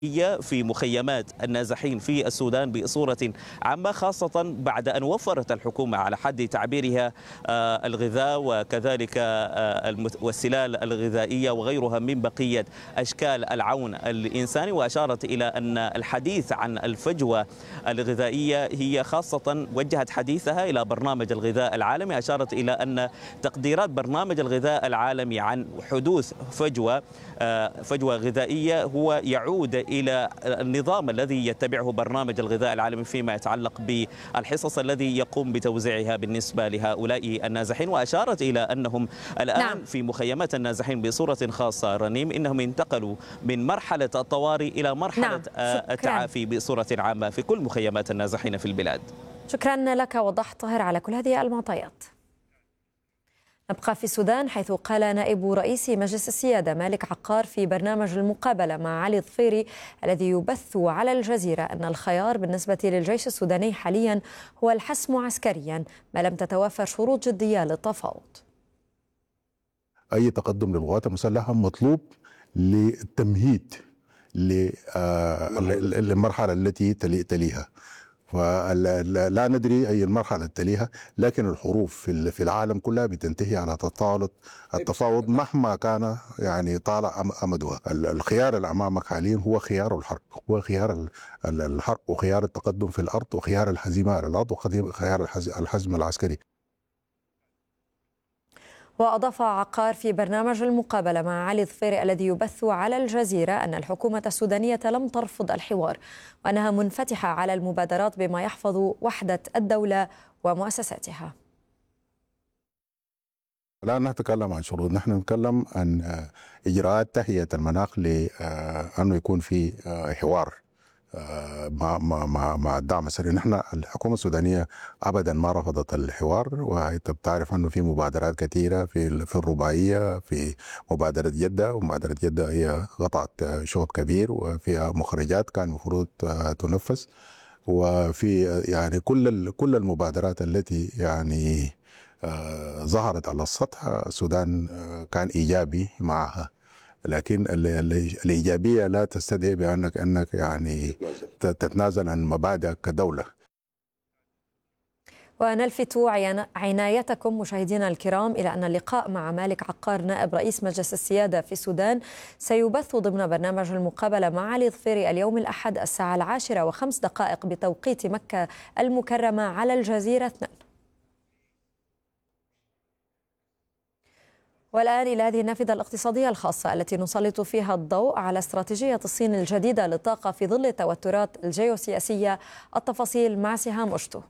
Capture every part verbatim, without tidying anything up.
في مخيمات النازحين في السودان بصورة عامة، خاصة بعد أن وفرت الحكومة على حد تعبيرها الغذاء وكذلك والسلال الغذائية وغيرها من بقية أشكال العون الإنساني. وأشارت إلى أن الحديث عن الفجوة الغذائية هي خاصة وجهت حديثها إلى برنامج الغذاء العالمي. أشارت إلى أن تقديرات برنامج الغذاء العالمي عن حدوث فجوة فجوة غذائية هو يعود إلى النظام الذي يتبعه برنامج الغذاء العالمي فيما يتعلق بالحصص الذي يقوم بتوزيعها بالنسبة لهؤلاء النازحين. وأشارت إلى أنهم الآن نعم. في مخيمات النازحين بصورة خاصة رنيم إنهم انتقلوا من مرحلة الطوارئ إلى مرحلة نعم. التعافي بصورة عامة في كل مخيمات النازحين في البلاد. شكرا لك وضح طاهر على كل هذه المعطيات. نبقى في السودان، حيث قال نائب رئيس مجلس السيادة مالك عقار في برنامج المقابلة مع علي ظفيري الذي يبث على الجزيرة أن الخيار بالنسبة للجيش السوداني حاليا هو الحسم عسكريا ما لم تتوافر شروط جدية للتفاوض. أي تقدم للقوات المسلحة مطلوب للتمهيد للمرحلة التي تليها، فلا ندري أي المرحلة التالية، لكن الحروب في العالم كلها بتنتهي على تفاوض التفاوض مهما كان يعني طال أمدها. الخيار اللي أمامك حاليا هو خيار الحرب، هو خيار الحرب وخيار التقدم في الأرض وخيار الهزيمة على الأرض وخيار الحزم العسكري. وأضاف عقار في برنامج المقابلة مع علي ظفيري الذي يبث على الجزيرة أن الحكومة السودانية لم ترفض الحوار وأنها منفتحة على المبادرات بما يحفظ وحدة الدولة ومؤسساتها. لا نتكلم عن شروط، نحن نتكلم عن إجراءات تهيئة المناخ لأنه يكون في حوار مع مع مع الدعم السري. نحن الحكومه السودانيه ابدا ما رفضت الحوار، وانت بتعرف انه في مبادرات كثيره في في الرباعيه، في مبادره جده، ومبادره جده هي قطعت شوط كبير وفيها مخرجات كان المفروض تنفذ، وفي يعني كل كل المبادرات التي يعني ظهرت على السطح السودان كان ايجابي معها، لكن الإيجابية لا تستدعي بأنك أنك يعني تتنازل عن مبادئك كدولة. ونلفت عنايتكم مشاهدينا الكرام إلى أن اللقاء مع مالك عقار نائب رئيس مجلس السيادة في السودان سيبث ضمن برنامج المقابلة مع علي ظفيري اليوم الأحد الساعة العاشرة وخمس دقائق بتوقيت مكة المكرمة على الجزيرة اثنين. والآن إلى هذه النافذة الاقتصادية الخاصة التي نسلط فيها الضوء على استراتيجية الصين الجديدة للطاقة في ظل التوترات الجيوسياسية. التفاصيل مع سهام أشتو.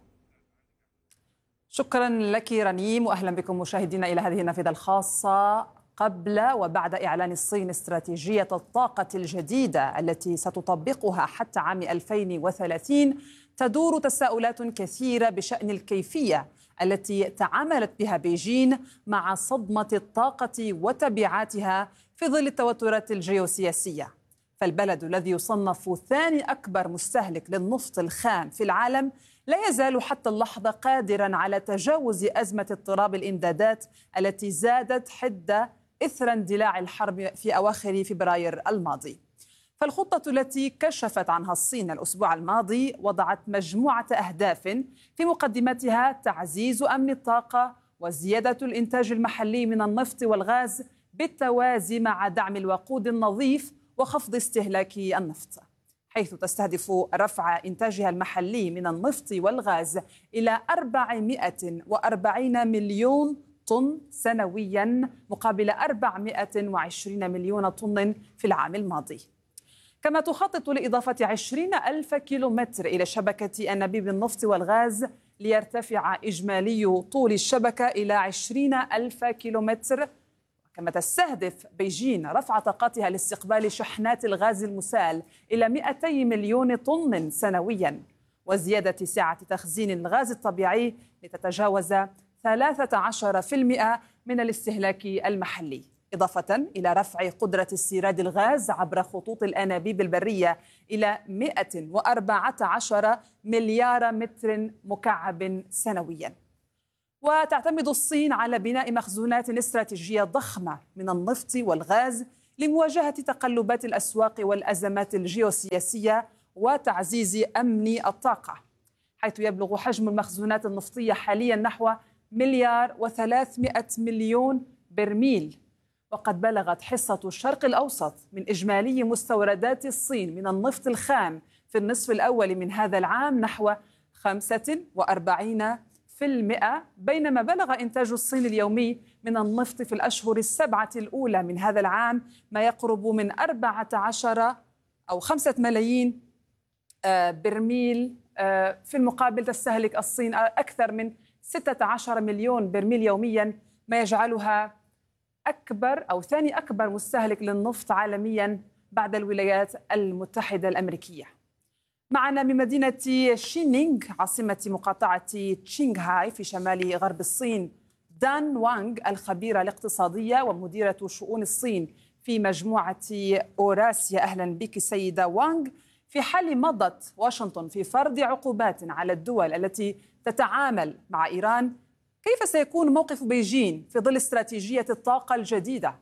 شكرا لك رنيم، وأهلا بكم مشاهدينا إلى هذه النافذة الخاصة. قبل وبعد إعلان الصين استراتيجية الطاقة الجديدة التي ستطبقها حتى عام ألفين وثلاثين، تدور تساؤلات كثيرة بشأن الكيفية التي تعاملت بها بيجين مع صدمة الطاقة وتبعاتها في ظل التوترات الجيوسياسية. فالبلد الذي يصنف ثاني أكبر مستهلك للنفط الخام في العالم لا يزال حتى اللحظة قادراً على تجاوز أزمة اضطراب الإمدادات التي زادت حدة إثر اندلاع الحرب في أواخر فبراير الماضي. فالخطة التي كشفت عنها الصين الأسبوع الماضي وضعت مجموعة أهداف في مقدمتها تعزيز أمن الطاقة وزيادة الإنتاج المحلي من النفط والغاز بالتوازي مع دعم الوقود النظيف وخفض استهلاك النفط، حيث تستهدف رفع إنتاجها المحلي من النفط والغاز إلى أربعمائة وأربعين مليون طن سنويا مقابل أربعمائة وعشرين مليون طن في العام الماضي. كما تخطط لإضافة عشرين ألف كيلومتر إلى شبكة أنابيب النفط والغاز ليرتفع إجمالي طول الشبكة إلى عشرين ألف كيلومتر. كما تستهدف بيجين رفع طاقتها لاستقبال شحنات الغاز المسال إلى مئتي مليون طن سنويا، وزيادة سعة تخزين الغاز الطبيعي لتتجاوز ثلاثة عشر بالمئة من الاستهلاك المحلي، إضافة إلى رفع قدرة استيراد الغاز عبر خطوط الأنابيب البرية إلى مئة وأربعة عشر مليار متر مكعب سنويا. وتعتمد الصين على بناء مخزونات استراتيجية ضخمة من النفط والغاز لمواجهة تقلبات الأسواق والأزمات الجيوسياسية وتعزيز أمن الطاقة، حيث يبلغ حجم المخزونات النفطية حاليا نحو مليار وثلاثمائة مليون برميل. وقد بلغت حصة الشرق الأوسط من إجمالي مستوردات الصين من النفط الخام في النصف الأول من هذا العام نحو خمسة وأربعين بالمئة، بينما بلغ إنتاج الصين اليومي من النفط في الأشهر السبعة الأولى من هذا العام ما يقرب من أربعة عشر أو خمسة ملايين برميل. في المقابل تستهلك الصين أكثر من ستة عشر مليون برميل يوميا، ما يجعلها أكبر أو ثاني أكبر مستهلك للنفط عالميا بعد الولايات المتحدة الأمريكية. معنا من مدينة شينينغ عاصمة مقاطعة تشينغهاي في شمال غرب الصين دان وانغ، الخبيرة الاقتصادية ومديرة شؤون الصين في مجموعة أوراسيا. أهلا بك سيدة وانغ. في حال مضت واشنطن في فرض عقوبات على الدول التي تتعامل مع إيران، كيف سيكون موقف بيجين في ظل استراتيجية الطاقة الجديدة؟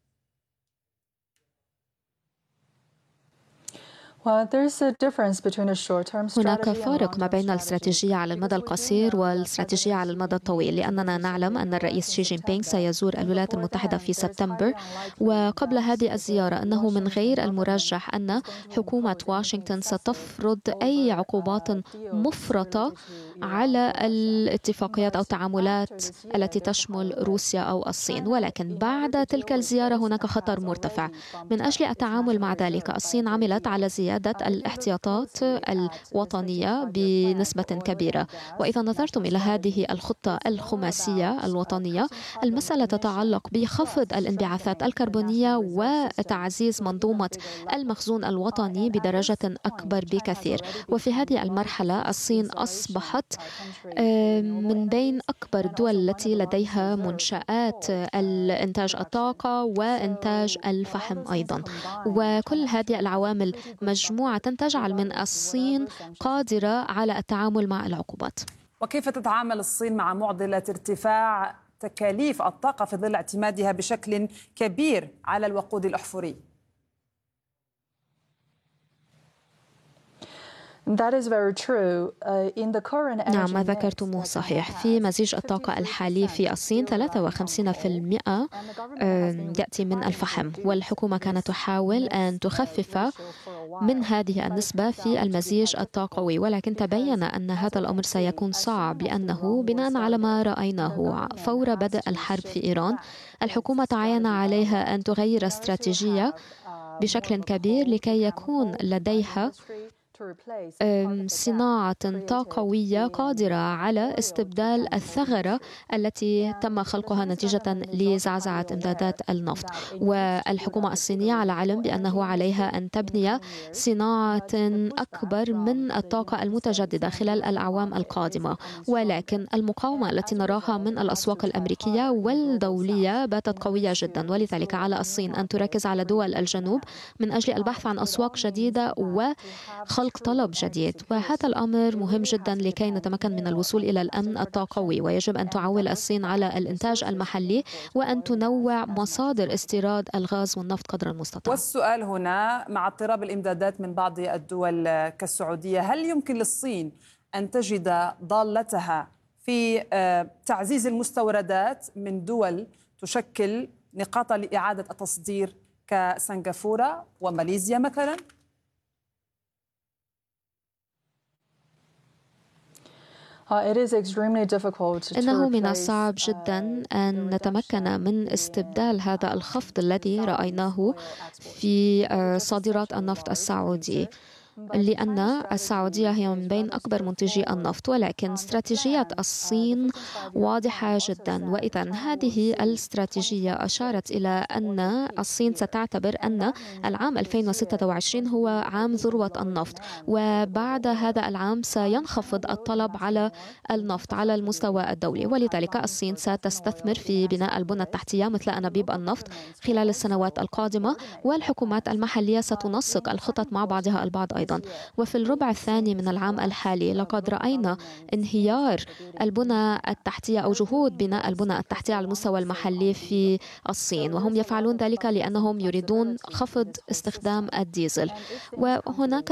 هناك فارق ما بين الاستراتيجية على المدى القصير والاستراتيجية على المدى الطويل، لأننا نعلم أن الرئيس شي جين بينغ سيزور الولايات المتحدة في سبتمبر، وقبل هذه الزيارة أنه من غير المرجح أن حكومة واشنطن ستفرض أي عقوبات مفرطة على الاتفاقيات أو التعاملات التي تشمل روسيا أو الصين. ولكن بعد تلك الزيارة هناك خطر مرتفع. من أجل التعامل مع ذلك الصين عملت على زيادة الاحتياطات الوطنية بنسبة كبيرة. وإذا نظرتم إلى هذه الخطة الخماسية الوطنية، المسألة تتعلق بخفض الانبعاثات الكربونية وتعزيز منظومة المخزون الوطني بدرجة أكبر بكثير. وفي هذه المرحلة الصين أصبحت من بين أكبر الدول التي لديها منشآت الإنتاج الطاقة وإنتاج الفحم أيضا. وكل هذه العوامل مجموعة تجعل من الصين قادرة على التعامل مع العقوبات. وكيف تتعامل الصين مع معضلة ارتفاع تكاليف الطاقة في ظل اعتمادها بشكل كبير على الوقود الأحفوري؟ نعم، ما ذكرتموه صحيح. في مزيج الطاقة الحالي في الصين ثلاثة وخمسين بالمئة يأتي من الفحم، والحكومة كانت تحاول أن تخفف من هذه النسبة في المزيج الطاقوي، ولكن تبين أن هذا الأمر سيكون صعب، لأنه بناء على ما رأيناه فور بدء الحرب في إيران الحكومة تعين عليها أن تغير استراتيجية بشكل كبير لكي يكون لديها صناعة طاقوية قادرة على استبدال الثغرة التي تم خلقها نتيجة لزعزعة إمدادات النفط. والحكومة الصينية على علم بأنه عليها أن تبني صناعة أكبر من الطاقة المتجددة خلال الأعوام القادمة، ولكن المقاومة التي نراها من الأسواق الأمريكية والدولية باتت قوية جدا، ولذلك على الصين أن تركز على دول الجنوب من أجل البحث عن أسواق جديدة وخلق طلب جديد. وهذا الأمر مهم جدا لكي نتمكن من الوصول إلى الأمن الطاقوي، ويجب أن تعول الصين على الإنتاج المحلي وأن تنوع مصادر استيراد الغاز والنفط قدر المستطاع. والسؤال هنا مع اضطراب الإمدادات من بعض الدول كالسعودية، هل يمكن للصين أن تجد ضالتها في تعزيز المستوردات من دول تشكل نقاط لإعادة التصدير كسنغافورة وماليزيا مثلا؟ إنه من الصعب جدا أن نتمكن من استبدال هذا الخفض الذي رأيناه في صادرات النفط السعودي، لأن السعودية هي من بين أكبر منتجي النفط، ولكن استراتيجية الصين واضحة جدا. وإذا هذه الاستراتيجية أشارت إلى أن الصين ستعتبر أن العام ألفين وستة وعشرين هو عام ذروة النفط، وبعد هذا العام سينخفض الطلب على النفط على المستوى الدولي، ولذلك الصين ستستثمر في بناء البنى التحتية مثل أنابيب النفط خلال السنوات القادمة، والحكومات المحلية ستنسق الخطط مع بعضها البعض أيضا. أيضا. وفي الربع الثاني من العام الحالي لقد رأينا انهيار البنى التحتية أو جهود بناء البنى التحتية على المستوى المحلي في الصين، وهم يفعلون ذلك لأنهم يريدون خفض استخدام الديزل. وهناك